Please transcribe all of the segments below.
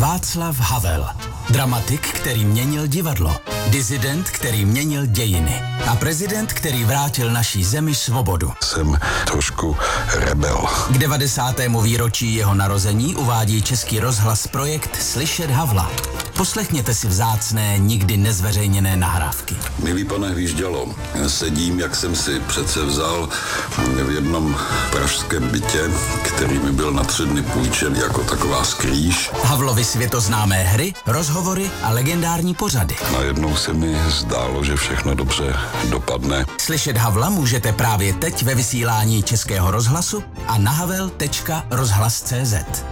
Václav Havel. Dramatik, který měnil divadlo. Disident, který měnil dějiny. A prezident, který vrátil naší zemi svobodu. Jsem trošku rebel. K 90. výročí jeho narození uvádí Český rozhlas projekt Slyšet Havla. Poslechněte si vzácné, nikdy nezveřejněné nahrávky. Milý pane Hvíždělo, sedím, jak jsem si přece vzal v jednom pražském bytě, který mi byl na 3 dny půjčen jako taková skrýž. Havlovy světoznámé hry, rozhovory a legendární pořady. Najednou se mi zdálo, že všechno dobře dopadne. Slyšet Havla můžete právě teď ve vysílání Českého rozhlasu a na havel.rozhlas.cz.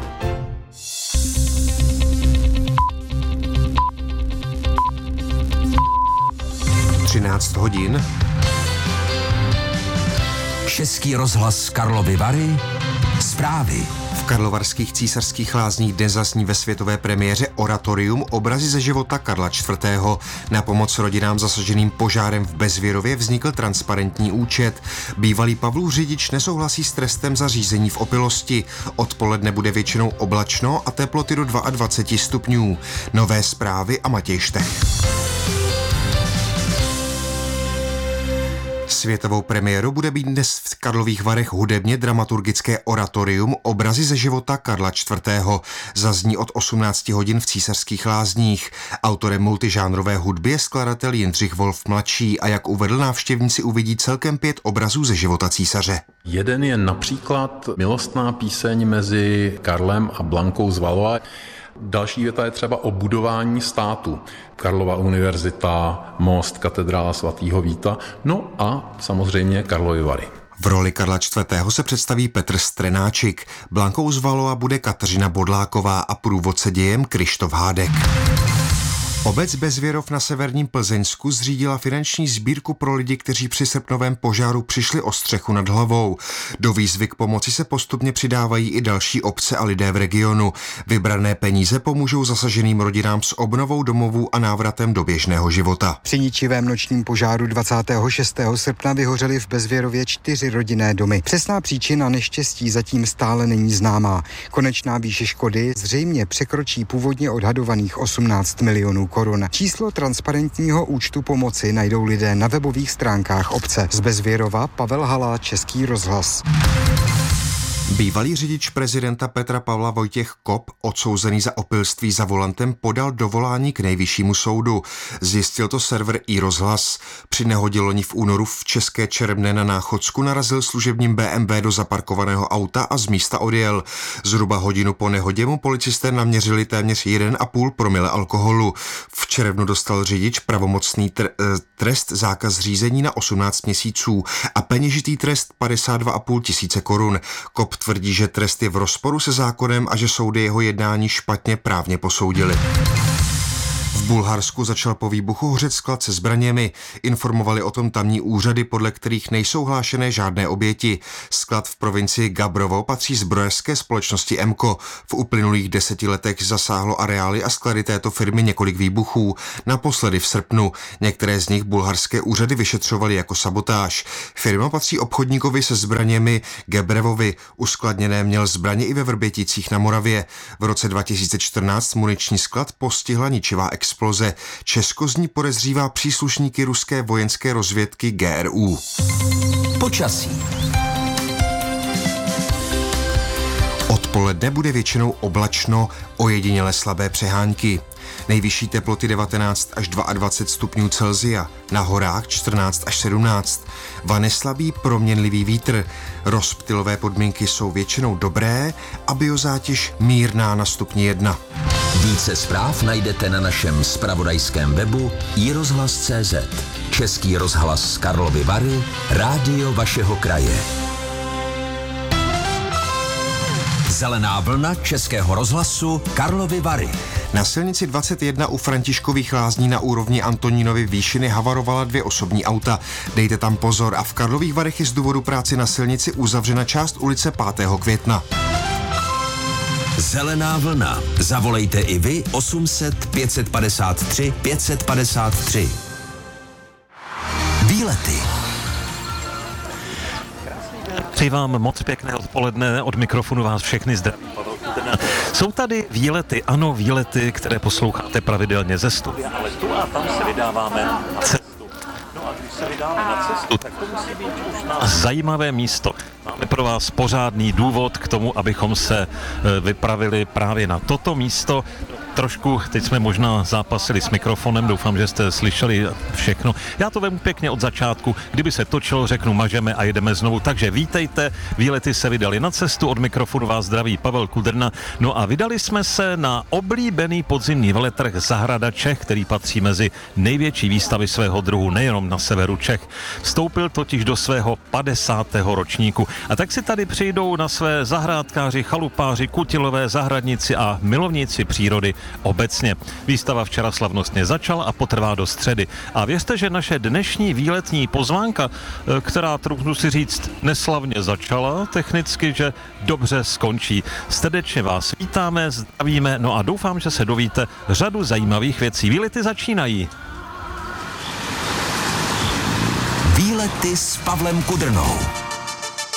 13 hodin. Český rozhlas Karlovy Vary. Zprávy. V karlovarských Císařských lázních dnes zazní ve světové premiéře oratorium Obrazy ze života Karla IV. Na pomoc rodinám zasaženým požárem v Bezvěrově vznikl transparentní účet. Bývalý Pavlův řidič nesouhlasí s trestem za řízení v opilosti. Odpoledne bude většinou oblačno a teploty do 22 stupňů. Nové zprávy a Matěj Štech. Světovou premiéru bude být dnes v Karlových Varech hudebně dramaturgické oratorium Obrazy ze života Karla IV. Zazní od 18 hodin v Císařských lázních. Autorem multižánrové hudby je skladatel Jindřich Wolf mladší a jak uvedl, návštěvníci uvidí celkem 5 obrazů ze života císaře. Jeden je například milostná píseň mezi Karlem a Blankou z Valois. Další věta je třeba o budování státu. Karlova univerzita, most, katedrála svatého Víta, no a samozřejmě Karlovy Vary. V roli Karla IV. Se představí Petr Strenáčik, Blankou z Valois bude Kateřina Bodláková a průvodce dějem Krištof Hádek. Obec Bezvěrov na severním Plzeňsku zřídila finanční sbírku pro lidi, kteří při srpnovém požáru přišli o střechu nad hlavou. Do výzvy k pomoci se postupně přidávají i další obce a lidé v regionu. Vybrané peníze pomůžou zasaženým rodinám s obnovou domovů a návratem do běžného života. Při ničivém nočním požáru 26. srpna vyhořely v Bezvěrově 4 rodinné domy. Přesná příčina neštěstí zatím stále není známá. Konečná výše škody zřejmě překročí původně odhadovaných 18 milionů korun. Číslo transparentního účtu pomoci najdou lidé na webových stránkách obce. Z Bezvěrova Pavel Hala, Český rozhlas. Bývalý řidič prezidenta Petra Pavla Vojtěch Kop, odsouzený za opilství za volantem, podal dovolání k nejvyššímu soudu. Zjistil to server iRozhlas. Při nehodě loni v únoru v České Čermné na Náchodsku narazil služebním BMW do zaparkovaného auta a z místa odjel. Zhruba hodinu po nehodě mu policisté naměřili téměř 1,5 promile alkoholu. V červnu dostal řidič pravomocný trest zákaz řízení na 18 měsíců a peněžitý trest 52,5 tisíce korun. Kop tvrdí, že trest je v rozporu se zákonem a že soudy jeho jednání špatně právně posoudily. V Bulharsku začal po výbuchu hořet sklad se zbraněmi. Informovali o tom tamní úřady, podle kterých nejsou hlášené žádné oběti. Sklad v provincii Gabrovo patří zbrojařské společnosti EMCO. V uplynulých 10 letech zasáhlo areály a sklady této firmy několik výbuchů. Naposledy v srpnu. Některé z nich bulharské úřady vyšetřovaly jako sabotáž. Firma patří obchodníkovi se zbraněmi Gebrevovi. Uskladněné měl zbraně i ve Vrběticích na Moravě. V roce 2014 muniční sklad postihla ničivá exploze. Česko z ní podezřívá příslušníky ruské vojenské rozvědky GRU. Počasí. Odpoledne bude většinou oblačno, ojediněle slabé přehánky. Nejvyšší teploty 19 až 22 stupňů Celsia, na horách 14 až 17. Vane slabý proměnlivý vítr. Rozptylové podmínky jsou většinou dobré a biozátěž mírná na stupni 1. Více zpráv najdete na našem zpravodajském webu iRozhlas.cz. Český rozhlas Karlovy Vary, rádio vašeho kraje. Zelená vlna Českého rozhlasu Karlovy Vary. Na silnici 21 u Františkových lázní na úrovni Antonínovy výšiny havarovala 2 osobní auta. Dejte tam pozor a v Karlových Varech je z důvodu práce na silnici uzavřena část ulice 5. května. Zelená vlna. Zavolejte i vy 800 553 553. Výlety. Přeji vám moc pěkné odpoledne, od mikrofonu vás všechny zdraví Pavel Jsou tady výlety, ano, výlety, které posloucháte pravidelně ze studia, ale tu a tam se vydáváme na cestu. No a když se vydáme na cestu, tak to musí být už na zajímavé místo. Máme pro vás pořádný důvod k tomu, abychom se vypravili právě na toto místo. Trošku, teď jsme možná zápasili s mikrofonem, doufám, že jste slyšeli všechno. Já to vemu pěkně od začátku, kdyby se točilo, řeknu mažeme a jedeme znovu. Takže vítejte, výlety se vydali na cestu, od mikrofonu vás zdraví Pavel Kudrna. No a vydali jsme se na oblíbený podzimní veletrh Zahrada Čech, který patří mezi největší výstavy svého druhu, nejenom na severu Čech. Vstoupil totiž do svého 50. ročníku. A tak si tady přijdou na své zahrádkáři, chalupáři, kutilové, zahradníci a milovníci přírody obecně. Výstava včera slavnostně začala a potrvá do středy. A věřte, že naše dnešní výletní pozvánka, která, trochu si říct, neslavně začala, technicky, že dobře skončí. Srdečně vás vítáme, zdravíme, no a doufám, že se dovíte řadu zajímavých věcí. Výlety začínají. Výlety s Pavlem Kudrnou.